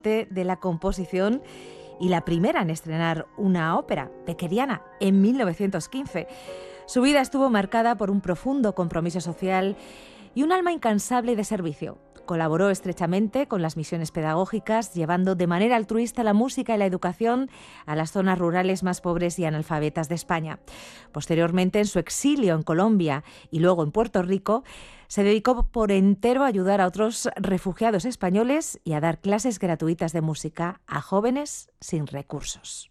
de la composición y la primera en estrenar una ópera, Beckeriana, en 1915. Su vida estuvo marcada por un profundo compromiso social y un alma incansable de servicio. Colaboró estrechamente con las misiones pedagógicas, llevando de manera altruista la música y la educación a las zonas rurales más pobres y analfabetas de España. Posteriormente, en su exilio en Colombia y luego en Puerto Rico, se dedicó por entero a ayudar a otros refugiados españoles y a dar clases gratuitas de música a jóvenes sin recursos.